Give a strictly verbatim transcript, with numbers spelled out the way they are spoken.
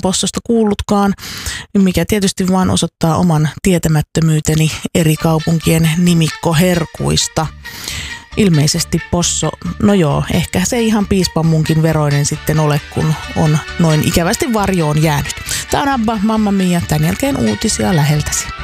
Possosta kuullutkaan, mikä tietysti vaan osoittaa oman tietämättömyyteni eri kaupunkien nimikkoherkuista. Ilmeisesti Posso, no joo, ehkä se ei ihan piispan munkin veroinen sitten ole, kun on noin ikävästi varjoon jäänyt. Tää on Abba, Mamma Mia, tämän jälkeen uutisia läheltäsi.